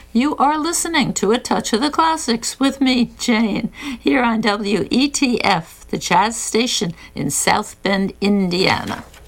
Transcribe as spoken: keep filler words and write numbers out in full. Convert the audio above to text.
You are listening to A Touch of the Classics with me, Jane, here on W E T F, the jazz station in South Bend, Indiana.